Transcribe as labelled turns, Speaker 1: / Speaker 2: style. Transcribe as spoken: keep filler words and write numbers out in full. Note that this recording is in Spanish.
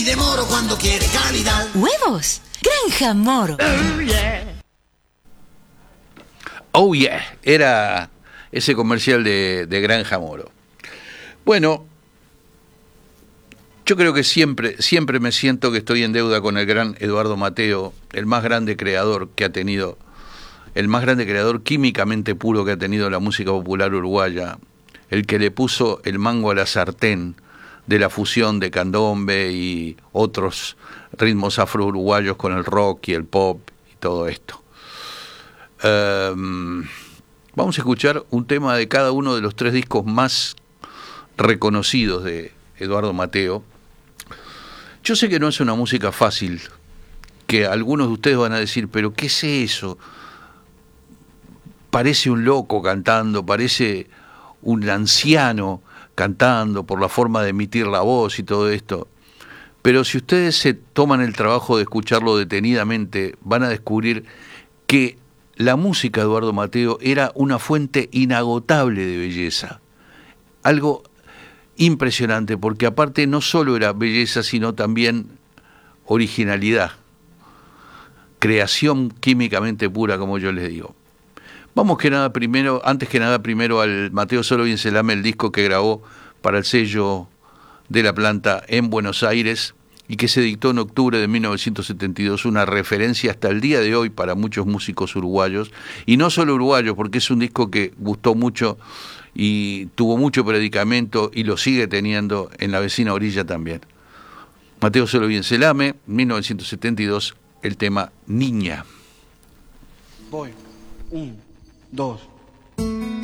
Speaker 1: De Moro cuando quiere calidad.
Speaker 2: Huevos, Granja Moro.
Speaker 3: Oh yeah.
Speaker 4: Oh yeah, era ese comercial de, de Granja Moro. Bueno, yo creo que siempre, siempre me siento que estoy en deuda con el gran Eduardo Mateo, el más grande creador que ha tenido, el más grande creador químicamente puro que ha tenido la música popular uruguaya, el que le puso el mango a la sartén de la fusión de candombe y otros ritmos afro-uruguayos con el rock y el pop y todo esto. Um, vamos a escuchar un tema de cada uno de los tres discos más reconocidos de Eduardo Mateo. Yo sé que no es una música fácil, que algunos de ustedes van a decir, pero ¿qué es eso? Parece un loco cantando, parece un anciano cantando por la forma de emitir la voz y todo esto. Pero si ustedes se toman el trabajo de escucharlo detenidamente, van a descubrir que la música de Eduardo Mateo era una fuente inagotable de belleza. Algo impresionante, porque aparte no solo era belleza, sino también originalidad, creación químicamente pura, como yo les digo. Vamos que nada primero, antes que nada primero al Mateo Solo Bien Se Lame, el disco que grabó para el sello de La Planta en Buenos Aires y que se dictó en octubre de mil novecientos setenta y dos, una referencia hasta el día de hoy para muchos músicos uruguayos, y no solo uruguayos, porque es un disco que gustó mucho y tuvo mucho predicamento y lo sigue teniendo en la vecina orilla también. Mateo Solo Bien Se Lame, mil novecientos setenta y dos, el tema Niña.
Speaker 5: Voy. Un, dos.